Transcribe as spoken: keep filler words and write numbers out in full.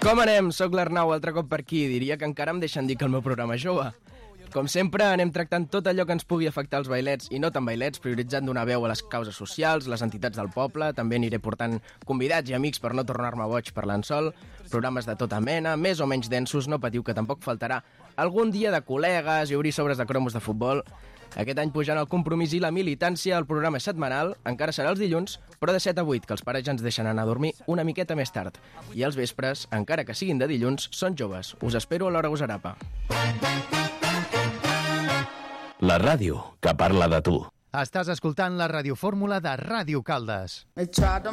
Com anem? Soc l'Arnau, altre cop per aquí. Diria que encara em deixen dir que el meu programa és jove. Com sempre, anem tractant tot allò que ens pugui afectar els bailets i no tan bailets, prioritzant donar veu a les causes socials, les entitats del poble. També aniré portant convidats i amics per no tornar-me boig parlant sol, programes de tota mena, més o menys densos, no patiu que tampoc faltarà algun dia de col·legues i obrir sobres de cromos de futbol. Aquest any pujant el compromís i la militància, el programa és setmanal, encara serà els dilluns, però de set a vuit, que els pares ja ens deixen anar a dormir una miqueta més tard. I els vespres, encara que siguin de dilluns, són joves. Us espero a l'Hora Gusarapa. La ràdio que parla de tu. Estàs escoltant la radiofórmula de Ràdio Caldes.